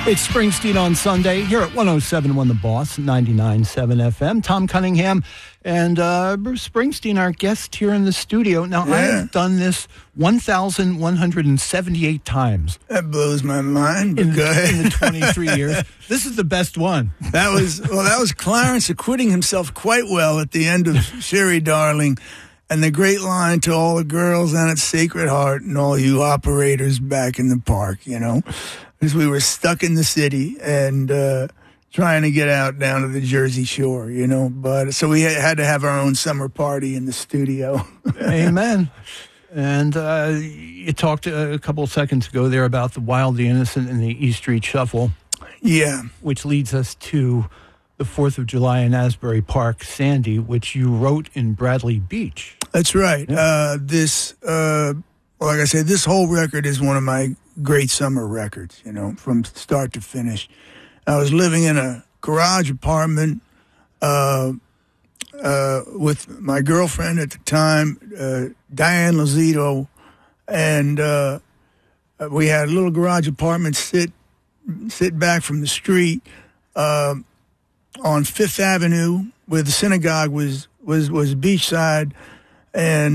It's Springsteen on Sunday here at 107.1 The Boss, 99.7 FM. Tom Cunningham and Bruce Springsteen, our guest here in the studio. Now, I have done this 1,178 times. That blows my mind. In the 23 years. This is the best one. That was Clarence acquitting himself quite well at the end of Sherry Darling. And the great line to all the girls down at Sacred Heart and all you operators back in the park, you know. Because we were stuck in the city and trying to get out down to the Jersey Shore, you know. But so we had to have our own summer party in the studio. Amen. And you talked a couple of seconds ago there about the Wild, the Innocent, and the E Street Shuffle. Yeah. Which leads us to the 4th of July in Asbury Park, Sandy, which you wrote in Bradley Beach. That's right. Yeah. Like I said, this whole record is one of my great summer records, you know, from start to finish. I was living in a garage apartment with my girlfriend at the time, Diane Lozito, and we had a little garage apartment sit back from the street on Fifth Avenue, where the synagogue was beachside, and